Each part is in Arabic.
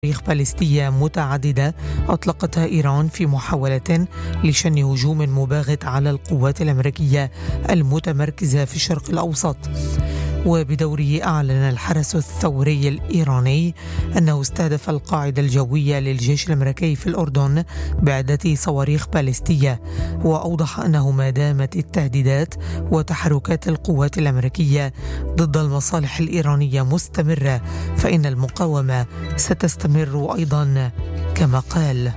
صواريخ باليستية متعددة أطلقتها إيران في محاولة لشن هجوم مباغت على القوات الأمريكية المتمركزة في الشرق الأوسط. وبدوره أعلن الحرس الثوري الإيراني أنه استهدف القاعدة الجوية للجيش الأمريكي في الأردن بعدة صواريخ باليستية، وأوضح أنه ما دامت التهديدات وتحركات القوات الأمريكية ضد المصالح الإيرانية مستمرة فإن المقاومة ستستمر أيضا كما قال.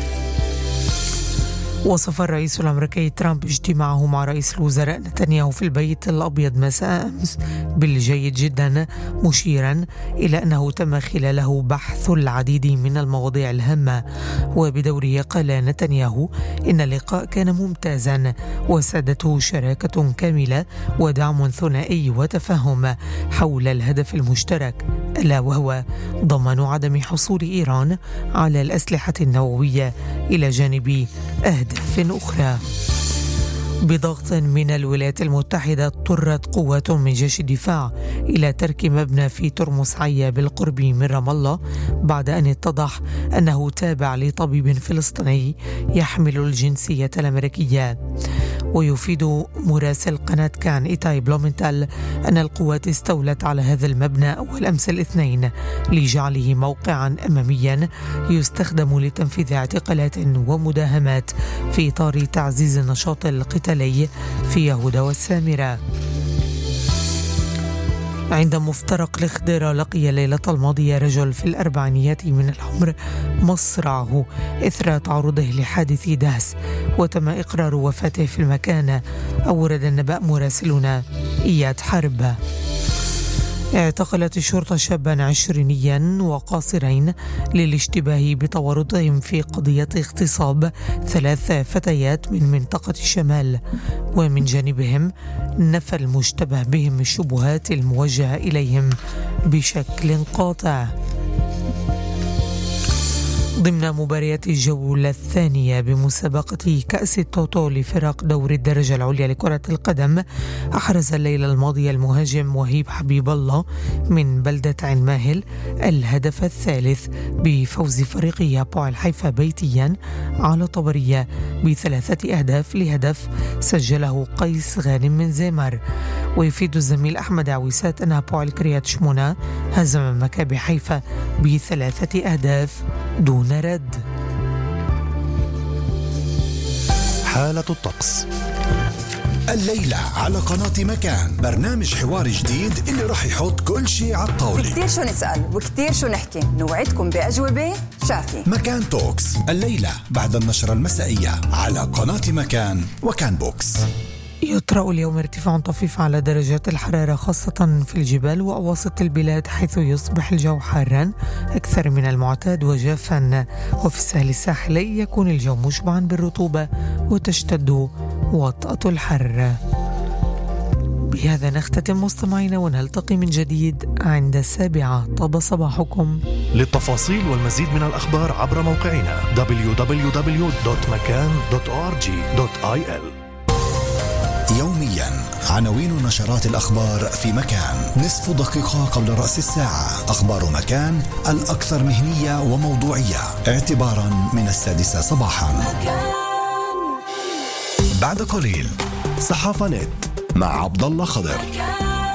وصف الرئيس الأمريكي ترامب اجتماعه مع رئيس الوزراء نتنياهو في البيت الأبيض مساء أمس بالجيد جدا، مشيرا إلى أنه تم خلاله بحث العديد من المواضيع الهامة. وبدوره قال نتنياهو إن اللقاء كان ممتازا وسادته شراكة كاملة ودعم ثنائي وتفاهم حول الهدف المشترك، ألا وهو ضمان عدم حصول إيران على الأسلحة النووية إلى جانب أهداف أخرى. بضغط من الولايات المتحدة اضطرت قوات من جيش الدفاع إلى ترك مبنى في ترمس عيا بالقرب من رام الله بعد أن اتضح أنه تابع لطبيب فلسطيني يحمل الجنسية الأمريكية. ويفيد مراسل قناة كان إيتاي بلومنتال أن القوات استولت على هذا المبنى أول أمس الاثنين لجعله موقعا أماميا يستخدم لتنفيذ اعتقالات ومداهمات في إطار تعزيز النشاط القتالي في يهودا والسامرة. عند مفترق الخضيرة لقي ليلة الماضية رجل في الأربعينيات من العمر مصرعه إثر تعرضه لحادث دهس وتم إقرار وفاته في المكان، أورد النبأ مراسلنا إياد حرب. اعتقلت الشرطة شابا عشرينيا وقاصرين للاشتباه بتورطهم في قضية اغتصاب 3 فتيات من منطقة الشمال، ومن جانبهم نفى المشتبه بهم الشبهات الموجهة إليهم بشكل قاطع. ضمن مباريات الجولة الثانية بمسابقة كأس التوتو لفرق دور الدرجة العليا لكرة القدم، أحرز الليلة الماضية المهاجم وهيب حبيب الله من بلدة عين ماهل الهدف الثالث بفوز فريق هابوعل حيفا بيتيا على طبرية ب3 أهداف لهدف سجله قيس غانم من زيمر. ويفيد الزميل أحمد عويسات أن هابوعل كريات شمونة هزم مكابي حيفا ب3 أهداف دون رد. حالة الطقس الليلة على قناة مكان، برنامج حوار جديد اللي رح يحط كل شيء على الطاولة. كتير شو نسأل وكتير شو نحكي، نوعدكم بأجوبة شافي. مكان توكس الليلة بعد النشرة المسائية على قناة مكان وكان بوكس. يطرأ اليوم ارتفاع طفيف على درجات الحرارة خاصة في الجبال وأواسط البلاد، حيث يصبح الجو حارا أكثر من المعتاد وجافا، وفي الساحل الساحلي يكون الجو مشبعا بالرطوبة وتشتد وطأة الحر. بهذا نختتم مستمعينا ونلتقي من جديد عند 7. طاب صباحكم. للتفاصيل والمزيد من الأخبار عبر موقعنا www.makan.org.il. يوميا عناوين نشرات الأخبار في مكان، نصف دقيقة قبل رأس الساعة. أخبار مكان الأكثر مهنية وموضوعية اعتبارا من 6 صباحا. بعد قليل صحافة نت مع عبد الله خضر.